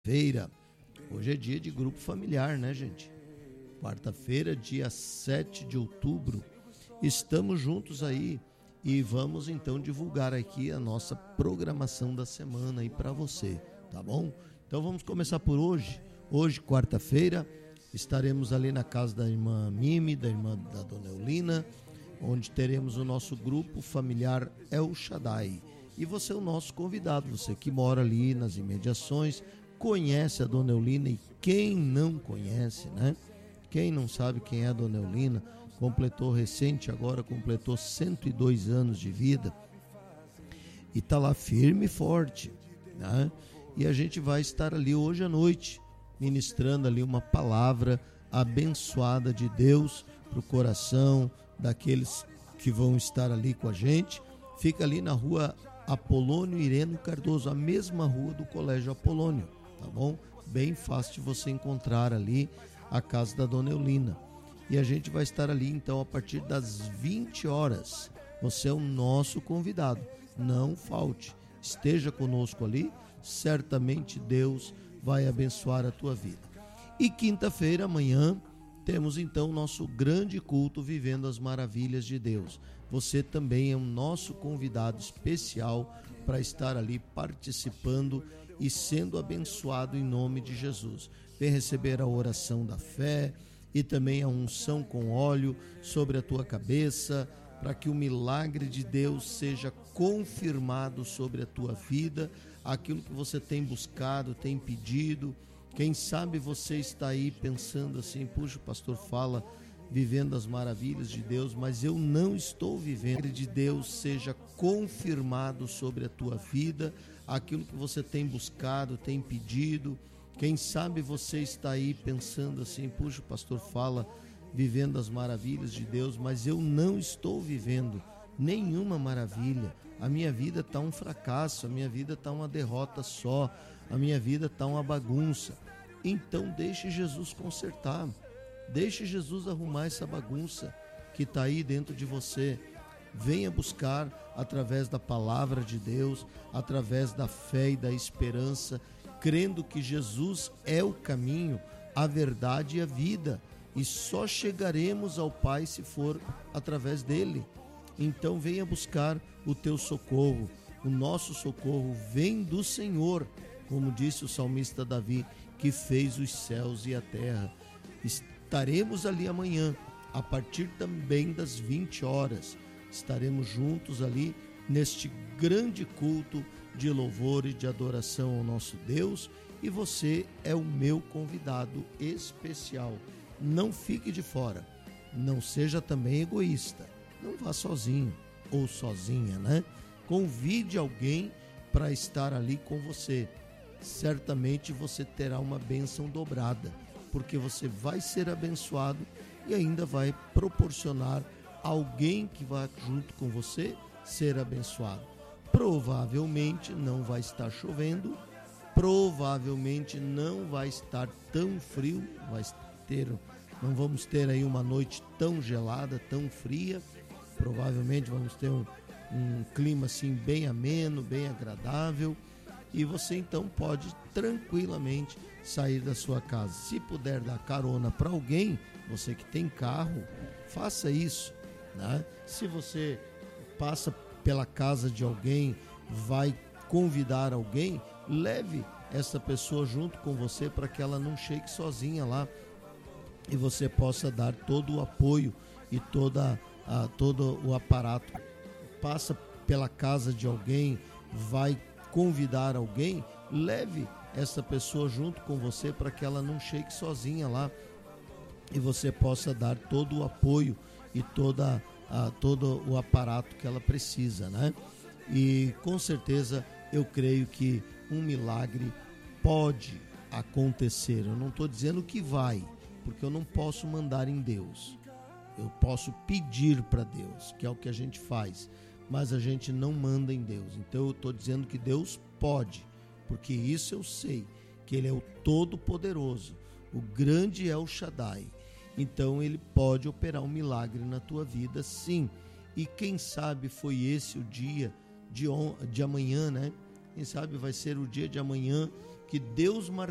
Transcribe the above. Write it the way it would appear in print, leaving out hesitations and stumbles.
Feira. Hoje é dia de grupo familiar, né, gente? Quarta-feira, dia 7 de outubro. Estamos juntos aí e vamos então divulgar aqui a nossa programação da semana aí para você, tá bom? Então vamos começar por hoje. Hoje, quarta-feira, estaremos ali na casa da irmã Mimi, da irmã da dona Eulina, onde teremos o nosso grupo familiar El Shaddai. E você é o nosso convidado, você que mora ali nas imediações, conhece a dona Eulina, e quem não conhece, né? Quem não sabe quem é a dona Eulina, completou 102 anos de vida e está lá firme e forte, né? E a gente vai estar ali hoje à noite, ministrando ali uma palavra abençoada de Deus para o coração daqueles que vão estar ali com a gente. Fica ali na rua Apolônio Ireno Cardoso, a mesma rua do Colégio Apolônio, tá bom? Bem fácil de você encontrar ali a casa da dona Eulina. E a gente vai estar ali então a partir das 20 horas. Você é o nosso convidado, não falte, esteja conosco ali, certamente Deus vai abençoar a tua vida. E quinta-feira, amanhã, temos então o nosso grande culto Vivendo as Maravilhas de Deus. Você também é um nosso convidado especial para estar ali participando e sendo abençoado em nome de Jesus. Vem receber a oração da fé e também a unção com óleo sobre a tua cabeça, para que o milagre de Deus seja confirmado sobre a tua vida, aquilo que você tem buscado, tem pedido. Quem sabe você está aí pensando assim: puxa, o pastor fala vivendo as maravilhas de Deus, mas eu não estou vivendo. Que de Deus seja confirmado sobre a tua vida, aquilo que você tem buscado, tem pedido. Quem sabe você está aí pensando assim: puxa, o pastor fala vivendo as maravilhas de Deus, mas eu não estou vivendo nenhuma maravilha. A minha vida está um fracasso, a minha vida está uma derrota só, a minha vida está uma bagunça. Então deixe Jesus consertar, deixe Jesus arrumar essa bagunça que está aí dentro de você. Venha buscar através da palavra de Deus, através da fé e da esperança, crendo que Jesus é o caminho, a verdade e a vida, e só chegaremos ao Pai se for através dele. Então venha buscar o teu socorro. O nosso socorro vem do Senhor, como disse o salmista Davi, que fez os céus e a terra. Estaremos ali amanhã, a partir também das 20 horas. Estaremos juntos ali neste grande culto de louvor e de adoração ao nosso Deus, e você é o meu convidado especial. Não fique de fora, não seja também egoísta, não vá sozinho ou sozinha, né? Convide alguém para estar ali com você. Certamente você terá uma bênção dobrada, porque você vai ser abençoado e ainda vai proporcionar alguém que vá junto com você ser abençoado. Provavelmente não vai estar chovendo, provavelmente não vai estar tão frio, não vamos ter aí uma noite tão gelada, tão fria. Provavelmente vamos ter um clima assim bem ameno, bem agradável, e você então pode tranquilamente sair da sua casa. Se puder dar carona para alguém, você que tem carro, faça isso, né? Se você passa pela casa de alguém, vai convidar alguém, leve essa pessoa junto com você para que ela não chegue sozinha lá, e você possa dar todo o apoio e todo o aparato. Passa pela casa de alguém, vai convidar alguém, leve essa pessoa junto com você para que ela não chegue sozinha lá, e você possa dar todo o apoio e todo o aparato que ela precisa, né? E com certeza eu creio que um milagre pode acontecer. Eu não estou dizendo que vai, porque eu não posso mandar em Deus. Eu posso pedir para Deus, que é o que a gente faz, mas a gente não manda em Deus. Então eu estou dizendo que Deus pode, porque isso eu sei, que Ele é o Todo-Poderoso, o grande El Shaddai. Então Ele pode operar um milagre na tua vida, sim. E quem sabe foi esse o dia de amanhã, né? Quem sabe vai ser o dia de amanhã que Deus marcou